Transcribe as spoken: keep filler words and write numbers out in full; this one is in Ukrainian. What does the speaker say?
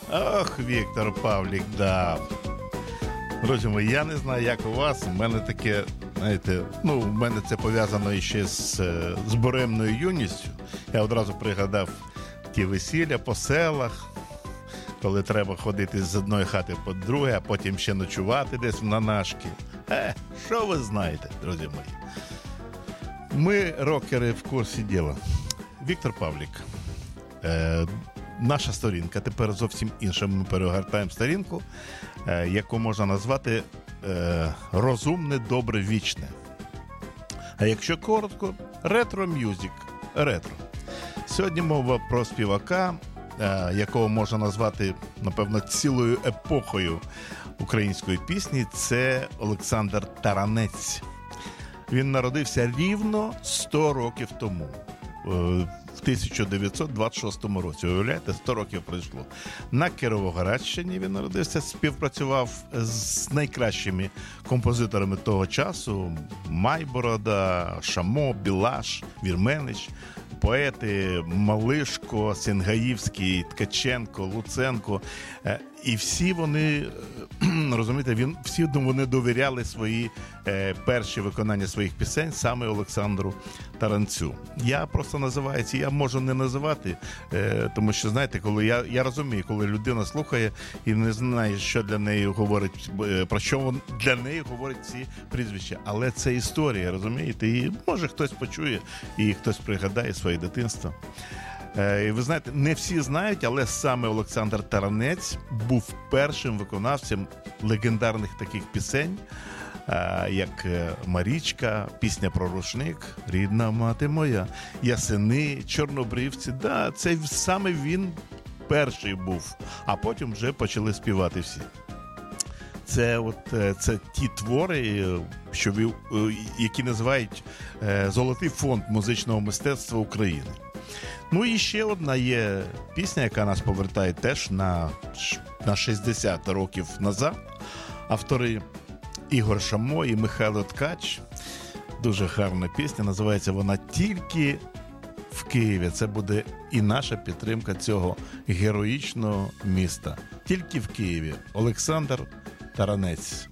Ох, Віктор Павлік дав. Друзі мої, я не знаю, як у вас. У мене таке, знаєте, ну, у мене це пов'язано іще з, з буремною юністю. Я одразу пригадав ті весілля по селах, коли треба ходити з одної хати по другій, а потім ще ночувати десь на нашки. Е, що ви знаєте, друзі мої? Ми, рокери, в курсі діла. Віктор Павлік. Е, наша сторінка. Тепер зовсім інша. Ми перегортаємо сторінку, е, яку можна назвати е, «Розумне, добре, вічне». А якщо коротко, ретро-мюзик. Ретро. Сьогодні мова про співака, е, якого можна назвати, напевно, цілою епохою української пісні. Це Олександр Таранець. Він народився рівно сто років тому. В тисяча дев'ятсот двадцять шостому році. Уявляєте, сто років пройшло. На Кіровоградщині він народився, співпрацював з найкращими композиторами того часу: Майборода, Шамо, Білаш, Вірменич, поети Малишко, Сенгаївський, Ткаченко, Луценко. І всі вони, розумієте, він, всі вони довіряли свої е, перші виконання своїх пісень саме Олександру Таранцю. Я просто називаю ці, я можу не називати, е, тому що, знаєте, коли я, я розумію, коли людина слухає і не знає, що для неї говорить, е, про що для неї говорять ці прізвища. Але це історія, розумієте, і може хтось почує, і хтось пригадає своє дитинство. І ви знаєте, не всі знають, але саме Олександр Таранець був першим виконавцем легендарних таких пісень, як «Марічка», пісня про рушник, «Рідна мати моя», «Ясени», «Чорнобривці». Да, це саме він перший був, а потім вже почали співати всі. Це, от, це ті твори, що, які називають «Золотий фонд музичного мистецтва України». Ну і ще одна є пісня, яка нас повертає теж на, на шістдесят років назад. Автори Ігор Шамо і Михайло Ткач. Дуже гарна пісня, називається вона «Тільки в Києві». Це буде і наша підтримка цього героїчного міста. «Тільки в Києві». Олександр Таранець.